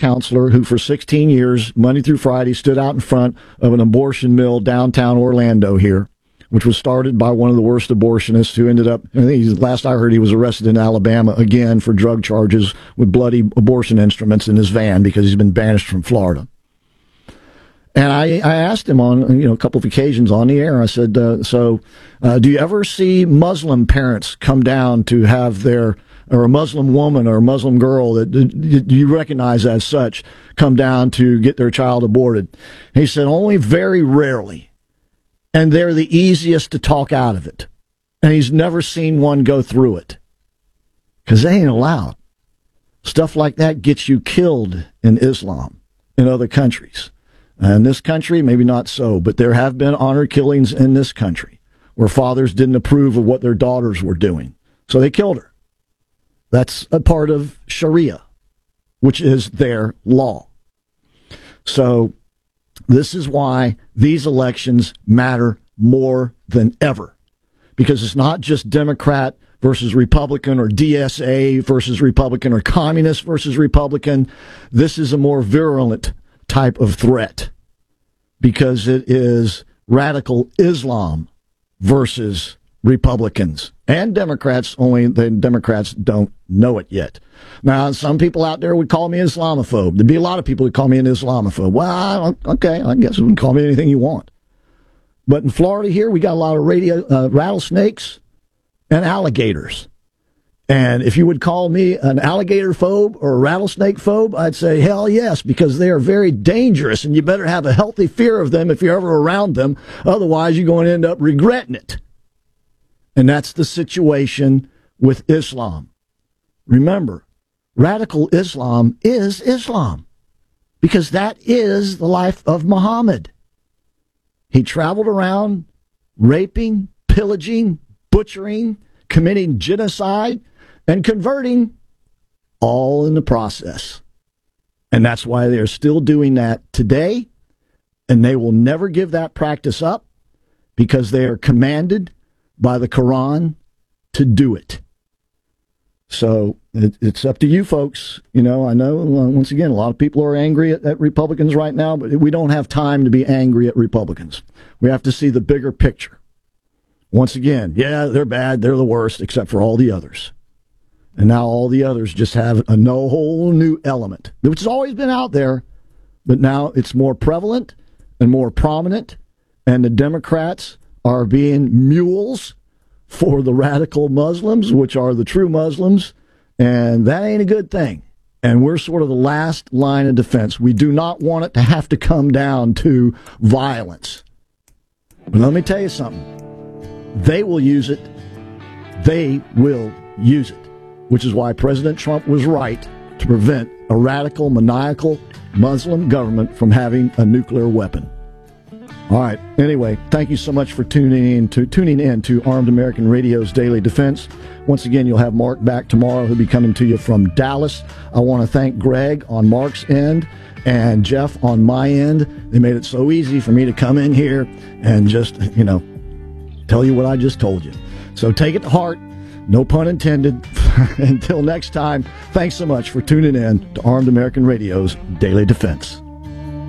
counselor who for 16 years, Monday through Friday, stood out in front of an abortion mill downtown Orlando here, which was started by one of the worst abortionists who ended up, I think last I heard, he was arrested in Alabama again for drug charges with bloody abortion instruments in his van because he's been banished from Florida. And I asked him on a couple of occasions on the air, I said, do you ever see Muslim parents come down to have their, or a Muslim woman or a Muslim girl that do you recognize as such, come down to get their child aborted? And he said, only very rarely. And they're the easiest to talk out of it. And he's never seen one go through it. Because they ain't allowed. Stuff like that gets you killed in Islam, in other countries. In this country, maybe not so, but there have been honor killings in this country where fathers didn't approve of what their daughters were doing. So they killed her. That's a part of Sharia, which is their law. So this is why these elections matter more than ever. Because it's not just Democrat versus Republican or DSA versus Republican or communist versus Republican. This is a more virulent type of threat because it is radical Islam versus Republicans and Democrats, only the Democrats don't know it yet. Now, some people out there would call me an Islamophobe. There'd be a lot of people who call me an Islamophobe. Well, okay, I guess you can call me anything you want. But in Florida here, we got a lot of rattlesnakes and alligators. And if you would call me an alligator phobe or a rattlesnake phobe, I'd say, hell yes, because they are very dangerous, and you better have a healthy fear of them if you're ever around them. Otherwise, you're going to end up regretting it. And that's the situation with Islam. Remember, radical Islam is Islam, because that is the life of Muhammad. He traveled around raping, pillaging, butchering, committing genocide, and converting, all in the process. And that's why they're still doing that today, and they will never give that practice up because they are commanded by the Quran to do it. So it's up to you folks. I know, once again, a lot of people are angry at Republicans right now, but we don't have time to be angry at Republicans. We have to see the bigger picture. Once again, yeah, they're bad, they're the worst, except for all the others. And now all the others just have a whole new element, which has always been out there, but now it's more prevalent and more prominent, and the Democrats are being mules for the radical Muslims, which are the true Muslims, and that ain't a good thing. And we're sort of the last line of defense. We do not want it to have to come down to violence. But let me tell you something. They will use it. They will use it, which is why President Trump was right to prevent a radical, maniacal Muslim government from having a nuclear weapon. All right. Anyway, thank you so much for tuning in to Armed American Radio's Daily Defense. Once again, you'll have Mark back tomorrow. He'll be coming to you from Dallas. I want to thank Greg on Mark's end and Jeff on my end. They made it so easy for me to come in here and just, tell you what I just told you. So take it to heart. No pun intended. Until next time, thanks so much for tuning in to Armed American Radio's Daily Defense.